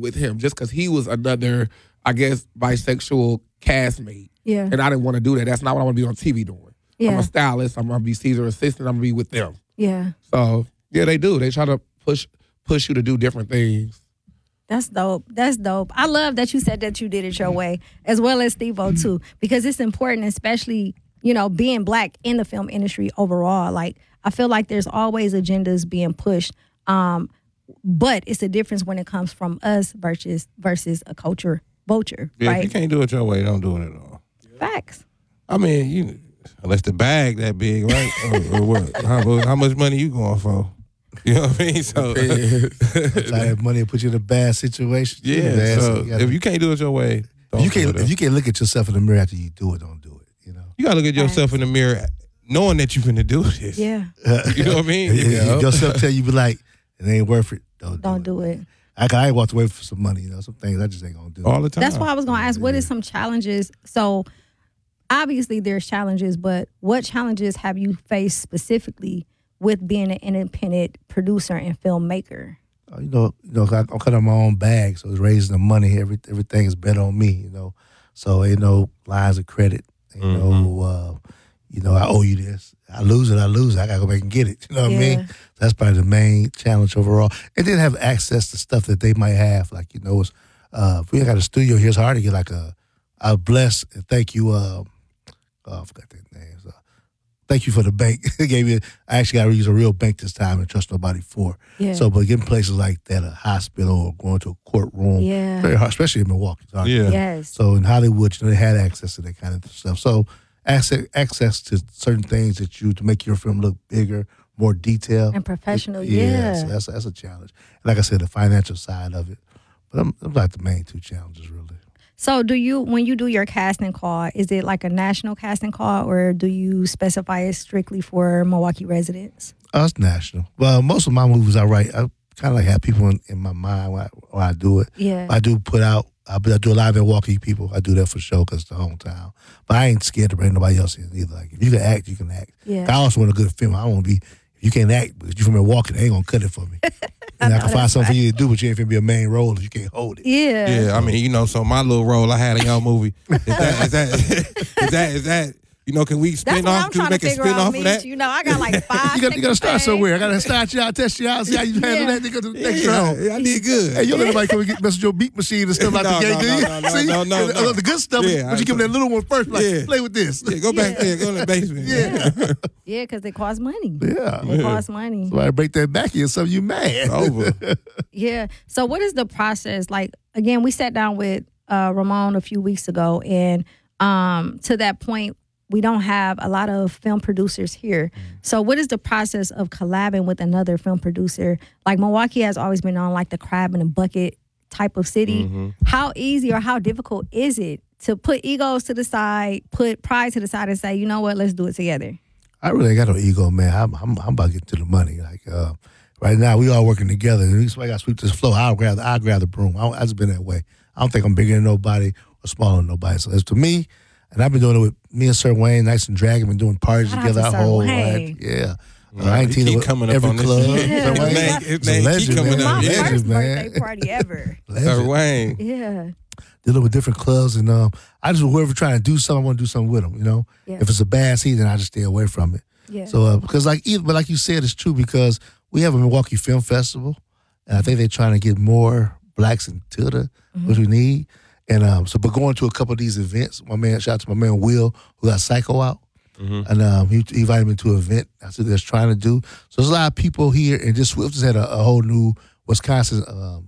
with him just because he was another, I guess, bisexual castmate. Yeah. And I didn't want to do that. That's not what I want to be on TV doing. Yeah. I'm a stylist. I'm going to be Caesar assistant. I'm going to be with them. Yeah. So, yeah, they do. They try to push you to do different things. That's dope. That's dope. I love that you said that you did it your way, as well as Steve-O too, because it's important, especially, being Black in the film industry overall. Like, I feel like there's always agendas being pushed, but it's a difference when it comes from us versus a culture vulture, Yeah, right? if you can't do it your way, don't do it at all. Facts. I mean, unless the bag that big, right? or what? How much money you going for? You know what I mean? So I have money to put you in a bad situation. yeah. So if you can't do it your way, don't if you can't look at yourself in the mirror after you do it, don't do it. You gotta look at yourself in the mirror, knowing that you're gonna do this. Yeah. You know what I mean? If yourself tell you, be like, it ain't worth it. Don't do it. I walked away for some money. Some things I just ain't gonna do All the time. That's why I was gonna ask, what is some challenges? So obviously there's challenges, but what challenges have you faced specifically with being an independent producer and filmmaker? I'm kind of my own bag, so it's raising the money. Everything is bet on me, So ain't no lines of credit. I owe you this. I lose it. I gotta go back and get it. You know what I mean? That's probably the main challenge overall. And then have access to stuff that they might have. Like, it's, if we ain't got a studio here, it's hard to get like a bless and thank you. I forgot that name. So, thank you for the bank. They gave me. I actually got to use a real bank this time and trust nobody for. Yeah. So, but getting places like that, a hospital or going to a courtroom, very hard, especially in Milwaukee. Yeah. Yes. So in Hollywood, they had access to that kind of stuff. So access to certain things to make your film look bigger, more detailed and professional. So that's a challenge. And like I said, the financial side of it. But I'm like the main two challenges, really. So when you do your casting call, is it like a national casting call, or do you specify it strictly for Milwaukee residents? It's national. Well, most of my movies I write, I kind of like have people in my mind when I do it. Yeah. I do put out, I do a lot of Milwaukee people. I do that for sure because it's the hometown. But I ain't scared to bring nobody else in either. Like, if you can act, you can act. Yeah. I also want a good film. I don't want to be, if you can't act, but if you're from Milwaukee, they ain't going to cut it for me. And I can find something for you to do, but you ain't finna be a main role if you can't hold it. Yeah. Yeah, I mean, so my little role I had in your movie, is that can we spin off? Can we make a spin off of that? I got like 5 You got to start somewhere. I got to start you out, test you out, see how you handle that. They go to the next round. Yeah, I did good. Hey, you don't let nobody come and mess with your beat machine and stuff like the gate, do you? See? No. The good stuff, but you give them that little one first, like, play with this. Yeah, go back there, go in the basement. Yeah. Yeah, because it costs money. Yeah. It costs money. So I break that back in, so you mad. Over. Yeah. So what is the process? Like, again, we sat down with Ramon a few weeks ago, and to that point, we don't have a lot of film producers here. So what is the process of collabing with another film producer? Like, Milwaukee has always been on like the crab in a bucket type of city. Mm-hmm. How easy or how difficult is it to put egos to the side, put pride to the side, and say, you know what, let's do it together? I really ain't got no ego, man. I'm about getting to the money. Like, right now, we all working together. And I got to sweep this floor. I'll grab the broom. I just been that way. I don't think I'm bigger than nobody or smaller than nobody. So it's to me, and I've been doing it with me and Sir Wayne, Nice and Dragon, been doing parties Shout out together to our Sir whole Wayne. life. Yeah. Yeah, I ain't he teaming keep with coming up every on this club. shit. Yeah. Sir Wayne, His name keep coming man. up. My Yeah. first man. birthday party ever. Sir Wayne. Yeah. Dealing with different clubs, and I just whoever trying to do something, I want to do something with them. Yeah. If it's a bad season, I just stay away from it. Yeah. So because like you said, it's true because we have a Milwaukee Film Festival, and I think they're trying to get more blacks into the which we need. And but going to a couple of these events, shout out to my man Will, who got Psycho out, and he invited me to an event that's what they're trying to do. So there's a lot of people here, and Swift just had a whole new Wisconsin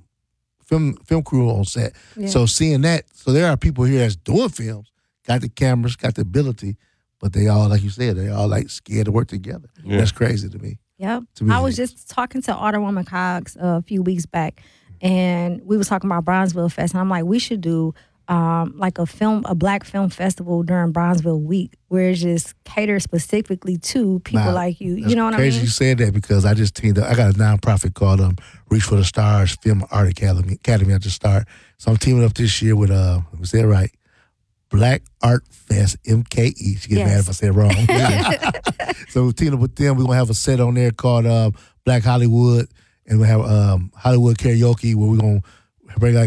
film crew on set. Yeah. So seeing that, so there are people here that's doing films, got the cameras, got the ability, but they all, like you said, they all like scared to work together. Yeah. That's crazy to me. Yep. To me, I was just talking to Alderwoman Cogs a few weeks back, and we was talking about Bronzeville Fest, and I'm like, we should do like a black film festival during Bronzeville Week, where it's just catered specifically to people like you. You know what I mean? Crazy you said that because I just teamed up. I got a nonprofit called Reach for the Stars Film Art Academy at the start. So I'm teaming up this year with let me say it right, Black Art Fest MKE. She get mad if I say it wrong. So we're teaming up with them. We're gonna have a set on there called Black Hollywood, and we have Hollywood Karaoke where we're gonna bring like